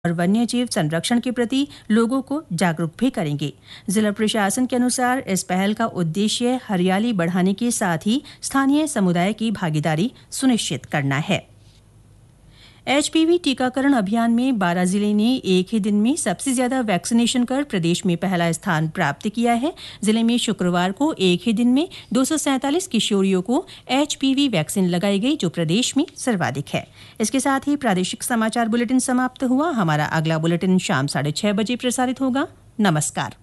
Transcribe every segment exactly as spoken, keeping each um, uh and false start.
और वन्य जीव संरक्षण के प्रति लोगों को जागरूक भी करेंगे। जिला प्रशासन के अनुसार इस पहल का उद्देश्य हरियाली बढ़ाने के साथ ही स्थानीय समुदाय की भागीदारी सुनिश्चित करना है। एचपीवी टीकाकरण अभियान में बारां जिले ने एक ही दिन में सबसे ज्यादा वैक्सीनेशन कर प्रदेश में पहला स्थान प्राप्त किया है। जिले में शुक्रवार को एक ही दिन में दो सौ सैंतालीस किशोरियों को एचपीवी वैक्सीन लगाई गई, जो प्रदेश में सर्वाधिक है। इसके साथ ही प्रादेशिक समाचार बुलेटिन समाप्त हुआ। हमारा अगला बुलेटिन शाम साढ़े छह बजे प्रसारित होगा। नमस्कार।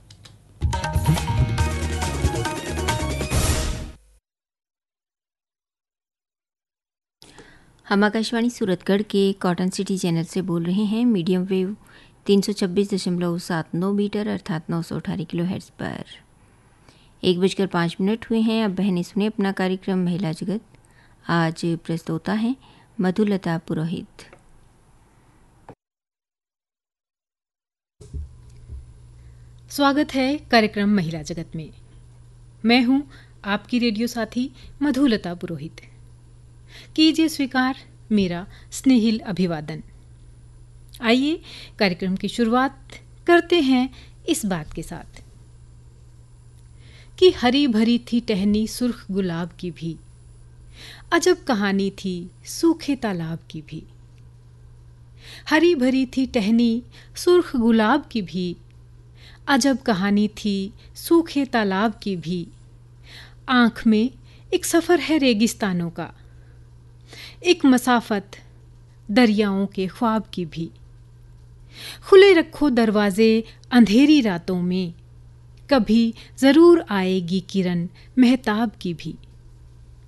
हम आकाशवाणी सूरतगढ़ के कॉटन सिटी चैनल से बोल रहे हैं। मीडियम वेव तीन सौ छब्बीस दशमलव सात नौ मीटर अर्थात नौ सौ अठारह किलो हेर्ट्ज पर एक बजकर पाँच मिनट हुए हैं। अब बहनें सुने अपना कार्यक्रम महिला जगत। आज प्रस्तोता है मधुलता पुरोहित। स्वागत है कार्यक्रम महिला जगत में। मैं हूं आपकी रेडियो साथी मधुलता पुरोहित। कीजिए स्वीकार मेरा स्नेहिल अभिवादन। आइए कार्यक्रम की शुरुआत करते हैं इस बात के साथ कि हरी भरी थी टहनी सुर्ख गुलाब की भी, अजब कहानी थी सूखे तालाब की भी। हरी भरी थी टहनी सुर्ख गुलाब की भी, अजब कहानी थी सूखे तालाब की भी। आंख में एक सफर है रेगिस्तानों का, एक मसाफत दरियाओं के ख्वाब की भी। खुले रखो दरवाजे अंधेरी रातों में, कभी जरूर आएगी किरण महताब की भी।